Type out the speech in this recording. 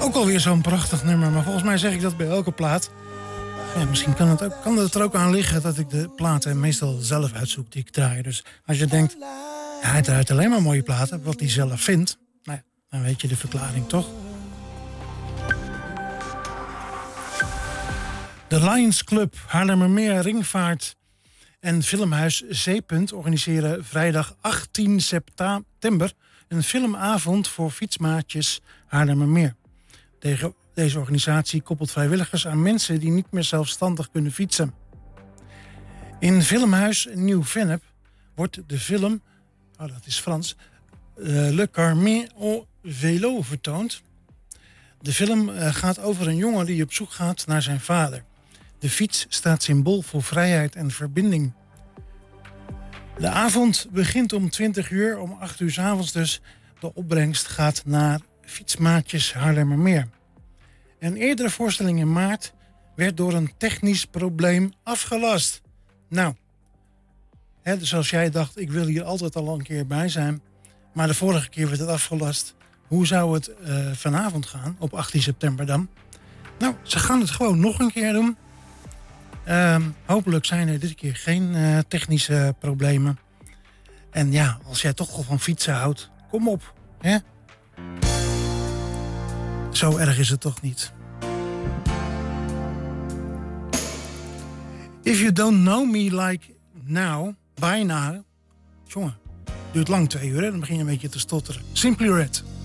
Ook alweer zo'n prachtig nummer, maar volgens mij zeg ik dat bij elke plaat. Ja, misschien kan het er ook aan liggen dat ik de platen meestal zelf uitzoek die ik draai. Dus als je denkt, ja, hij draait alleen maar mooie platen, wat hij zelf vindt. Nou ja, dan weet je de verklaring toch? De Lions Club, Haarlemmermeer, Ringvaart en Filmhuis Zeepunt organiseren vrijdag 18 september een filmavond voor fietsmaatjes Haarlemmermeer. Deze organisatie koppelt vrijwilligers aan mensen die niet meer zelfstandig kunnen fietsen. In Filmhuis Nieuw-Vennep wordt de film, dat is Frans, Le Carnet au Vélo vertoond. De film gaat over een jongen die op zoek gaat naar zijn vader. De fiets staat symbool voor vrijheid en verbinding. De avond begint om 20 uur, om 8 uur 's avonds dus. De opbrengst gaat naar Fietsmaatjes Haarlemmermeer. Een eerdere voorstelling in maart werd door een technisch probleem afgelast. Nou, dus als jij dacht, ik wil hier altijd al een keer bij zijn, maar de vorige keer werd het afgelast. Hoe zou het vanavond gaan, op 18 september dan? Nou, ze gaan het gewoon nog een keer doen. Hopelijk zijn er dit keer geen technische problemen. En ja, als jij toch al van fietsen houdt, kom op. Hè? Zo erg is het toch niet. If you don't know me like now, by now. Jongen, duurt lang 2 uur, hè? Dan begin je een beetje te stotteren. Simply Red.